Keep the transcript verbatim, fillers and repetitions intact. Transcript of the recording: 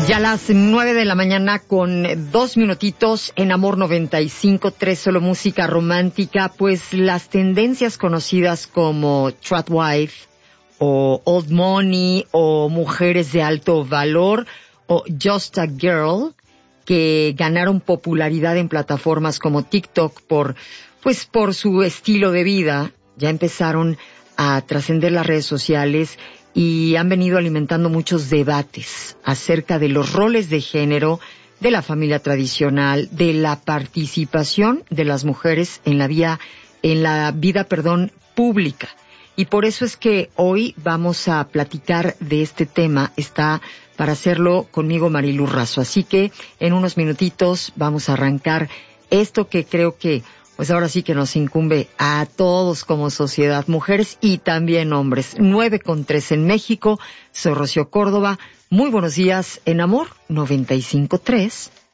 Ya a las nueve de la mañana con dos minutitos en Amor noventa y cinco punto tres, solo música romántica. Pues las tendencias conocidas como Trad Wife o Old Money o Mujeres de Alto Valor o Just a Girl, que ganaron popularidad en plataformas como TikTok por, pues por su estilo de vida, ya empezaron a trascender las redes sociales y han venido alimentando muchos debates acerca de los roles de género, de la familia tradicional, de la participación de las mujeres en la vida, en la vida, perdón, pública. Y por eso es que hoy vamos a platicar de este tema. Está para hacerlo conmigo Marilu Razo. Así que en unos minutitos vamos a arrancar esto que creo que pues ahora sí que nos incumbe a todos como sociedad, mujeres y también hombres. Nueve con tres en México. Soy Rocío Córdoba. Muy buenos días en Amor noventa y cinco punto tres.